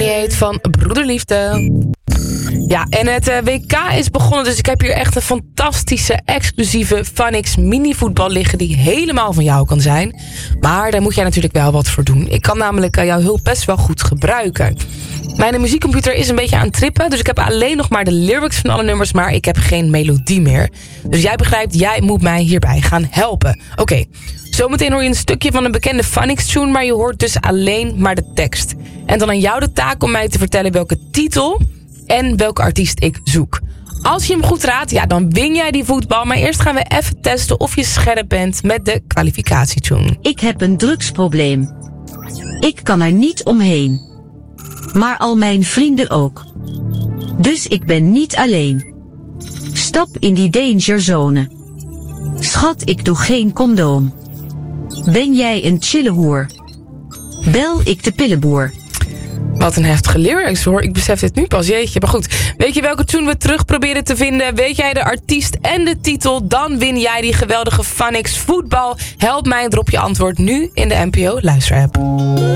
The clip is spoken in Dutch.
28 van Broederliefde. Ja, en het WK is begonnen, dus ik heb hier echt een fantastische, exclusieve Funix mini-voetbal liggen die helemaal van jou kan zijn. Maar daar moet jij natuurlijk wel wat voor doen. Ik kan namelijk jouw hulp best wel goed gebruiken. Mijn muziekcomputer is een beetje aan het trippen, dus ik heb alleen nog maar de lyrics van alle nummers, maar ik heb geen melodie meer. Dus jij begrijpt, jij moet mij hierbij gaan helpen. Oké, zometeen hoor je een stukje van een bekende Funix-tune, maar je hoort dus alleen maar de tekst. En dan aan jou de taak om mij te vertellen welke titel en welke artiest ik zoek. Als je hem goed raadt, ja, dan win jij die voetbal. Maar eerst gaan we even testen of je scherp bent met de kwalificatietune. Ik heb een drugsprobleem. Ik kan er niet omheen. Maar al mijn vrienden ook. Dus ik ben niet alleen. Stap in die danger zone. Schat, ik doe geen condoom. Ben jij een chille hoer? Bel ik de pillenboer. Wat een heftige lyrics hoor, ik besef dit nu pas, jeetje. Maar goed, weet je welke tune we terug proberen te vinden? Weet jij de artiest en de titel? Dan win jij die geweldige Funix voetbal. Help mij en drop je antwoord nu in de NPO Luisterapp.